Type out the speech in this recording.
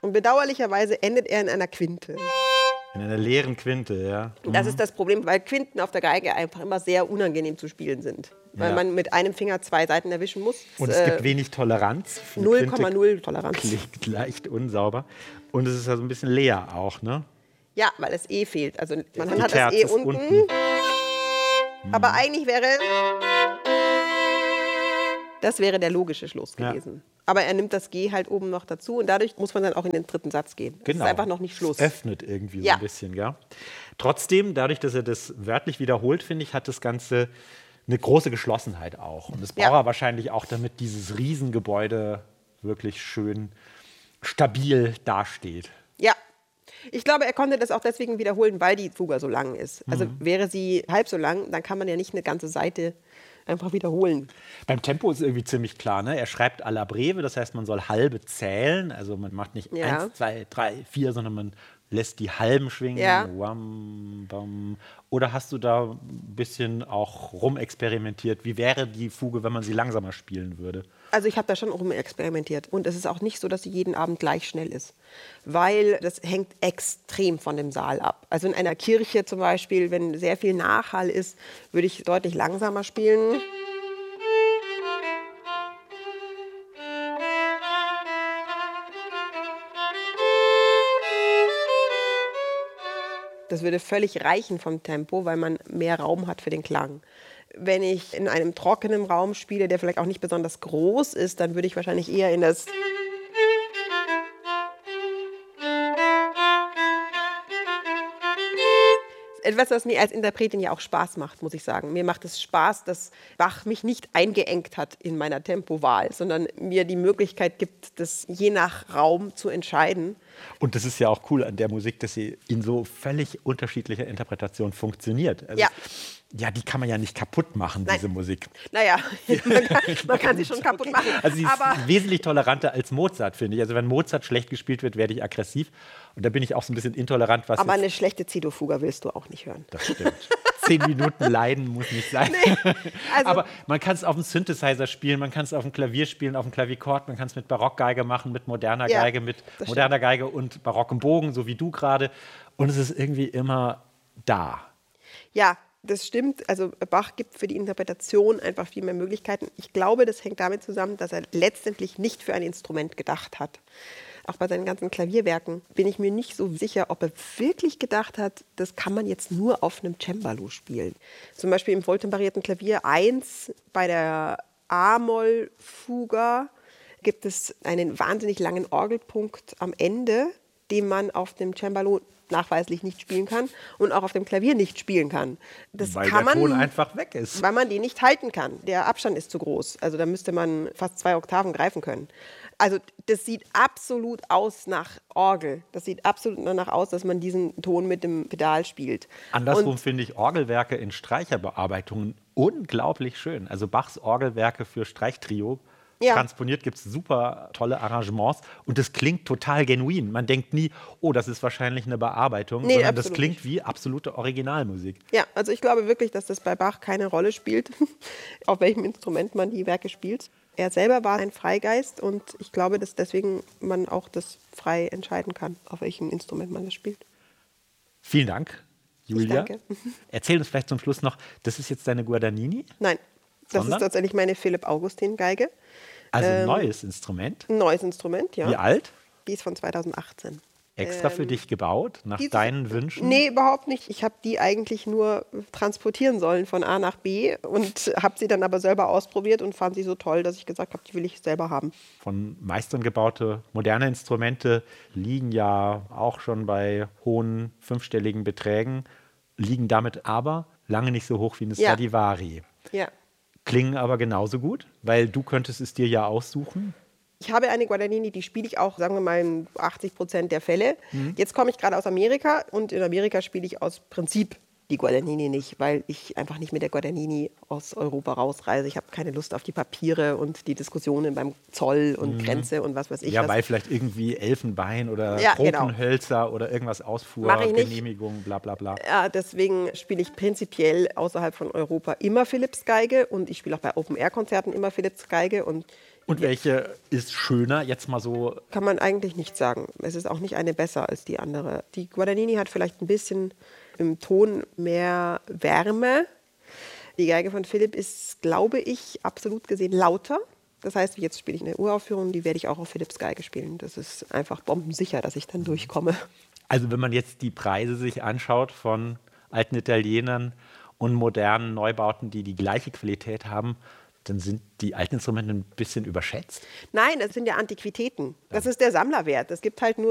Und bedauerlicherweise endet er in einer Quinte. In einer leeren Quinte, ja. Das ist das Problem, weil Quinten auf der Geige einfach immer sehr unangenehm zu spielen sind. Weil man mit einem Finger 2 Seiten erwischen muss. Und es gibt wenig Toleranz. 0,0 Toleranz. Klingt leicht unsauber. Und es ist ja so ein bisschen leer auch, ne? Ja, weil das E fehlt. Also man Die hat Terz das E ist unten. Aber eigentlich das wäre der logische Schluss gewesen. Aber er nimmt das G halt oben noch dazu und dadurch muss man dann auch in den dritten Satz gehen. Das ist einfach noch nicht Schluss. Es öffnet irgendwie so ein bisschen, ja. Trotzdem, dadurch, dass er das wörtlich wiederholt, finde ich, hat das Ganze eine große Geschlossenheit auch. Und das braucht er wahrscheinlich auch, damit dieses Riesengebäude wirklich schön stabil dasteht. Ja. Ich glaube, er konnte das auch deswegen wiederholen, weil die Fuga so lang ist. Also wäre sie halb so lang, dann kann man ja nicht eine ganze Seite einfach wiederholen. Beim Tempo ist irgendwie ziemlich klar, ne? Er schreibt alla breve, das heißt, man soll halbe zählen. Also man macht nicht 1, 2, 3, 4, sondern man lässt die Halben schwingen. Ja. Wam, bam. Oder hast du da ein bisschen auch rumexperimentiert? Wie wäre die Fuge, wenn man sie langsamer spielen würde? Also ich habe da schon rumexperimentiert. Und es ist auch nicht so, dass sie jeden Abend gleich schnell ist. Weil das hängt extrem von dem Saal ab. Also in einer Kirche zum Beispiel, wenn sehr viel Nachhall ist, würde ich deutlich langsamer spielen. Das würde völlig reichen vom Tempo, weil man mehr Raum hat für den Klang. Wenn ich in einem trockenen Raum spiele, der vielleicht auch nicht besonders groß ist, dann würde ich wahrscheinlich eher in das etwas, was mir als Interpretin ja auch Spaß macht, muss ich sagen. Mir macht es Spaß, dass Bach mich nicht eingeengt hat in meiner Tempowahl, sondern mir die Möglichkeit gibt, das je nach Raum zu entscheiden. Und das ist ja auch cool an der Musik, dass sie in so völlig unterschiedlicher Interpretation funktioniert. Also, ja, die kann man ja nicht kaputt machen, diese Musik. Naja, man kann sie schon kaputt machen. Also sie ist wesentlich toleranter als Mozart, finde ich. Also wenn Mozart schlecht gespielt wird, werde ich aggressiv. Und da bin ich auch so ein bisschen intolerant. Aber eine schlechte Zido-Fuga willst du auch nicht hören. Das stimmt. 10 Minuten leiden muss nicht sein. Nee, also aber man kann es auf dem Synthesizer spielen, man kann es auf dem Klavier spielen, auf dem Klavierchord, man kann es mit Barockgeige machen, mit moderner Geige, mit moderner Geige und barockem Bogen, so wie du gerade. Und es ist irgendwie immer da. Ja, das stimmt. Also Bach gibt für die Interpretation einfach viel mehr Möglichkeiten. Ich glaube, das hängt damit zusammen, dass er letztendlich nicht für ein Instrument gedacht hat. Auch bei seinen ganzen Klavierwerken bin ich mir nicht so sicher, ob er wirklich gedacht hat, das kann man jetzt nur auf einem Cembalo spielen. Zum Beispiel im volltemperierten Klavier 1 bei der A-Moll-Fuga gibt es einen wahnsinnig langen Orgelpunkt am Ende, den man auf dem Cembalo nachweislich nicht spielen kann und auch auf dem Klavier nicht spielen kann. Das weil kann der Ton einfach weg ist. Weil man den nicht halten kann. Der Abstand ist zu groß. Also da müsste man fast 2 Oktaven greifen können. Also das sieht absolut aus nach Orgel. Das sieht absolut danach aus, dass man diesen Ton mit dem Pedal spielt. Andersrum finde ich Orgelwerke in Streicherbearbeitungen unglaublich schön. Also Bachs Orgelwerke für Streichtrio. Transponiert gibt es super tolle Arrangements und das klingt total genuin. Man denkt nie, oh, das ist wahrscheinlich eine Bearbeitung, sondern das klingt wie absolute Originalmusik. Ja, also ich glaube wirklich, dass das bei Bach keine Rolle spielt, auf welchem Instrument man die Werke spielt. Er selber war ein Freigeist und ich glaube, dass deswegen man auch das frei entscheiden kann, auf welchem Instrument man das spielt. Vielen Dank, Julia. Ich danke. Erzähl uns vielleicht zum Schluss noch, das ist jetzt deine Guadagnini? Nein, das ist tatsächlich meine Philipp-Augustin-Geige. Also ein neues Instrument? Ein neues Instrument, ja. Wie alt? Die ist von 2018. Extra für dich gebaut, nach deinen Wünschen? Nee, überhaupt nicht. Ich habe die eigentlich nur transportieren sollen von A nach B und habe sie dann aber selber ausprobiert und fand sie so toll, dass ich gesagt habe, die will ich selber haben. Von Meistern gebaute moderne Instrumente liegen ja auch schon bei hohen 5-stelligen Beträgen, liegen damit aber lange nicht so hoch wie eine Stradivari. Ja. Klingen aber genauso gut, weil du könntest es dir ja aussuchen. Ich habe eine Guadagnini, die spiele ich auch, sagen wir mal, in 80% der Fälle. Jetzt komme ich gerade aus Amerika und in Amerika spiele ich aus Prinzip die Guadagnini nicht, weil ich einfach nicht mit der Guadagnini aus Europa rausreise. Ich habe keine Lust auf die Papiere und die Diskussionen beim Zoll und Grenze und was weiß ich. Ja, weil vielleicht irgendwie Elfenbein oder Tropenhölzer oder irgendwas Ausfuhr, Genehmigung, bla bla bla. Ja, deswegen spiele ich prinzipiell außerhalb von Europa immer Philips Geige und ich spiele auch bei Open-Air-Konzerten immer Philips Geige und Und welche ist schöner, jetzt mal so? Kann man eigentlich nicht sagen. Es ist auch nicht eine besser als die andere. Die Guadagnini hat vielleicht ein bisschen im Ton mehr Wärme. Die Geige von Philipp ist, glaube ich, absolut gesehen lauter. Das heißt, jetzt spiele ich eine Uraufführung, die werde ich auch auf Philipps Geige spielen. Das ist einfach bombensicher, dass ich dann durchkomme. Also wenn man jetzt die Preise sich anschaut von alten Italienern und modernen Neubauten, die die gleiche Qualität haben, dann sind die alten Instrumente ein bisschen überschätzt. Nein, das sind ja Antiquitäten. Das ist der Sammlerwert. Es gibt halt nur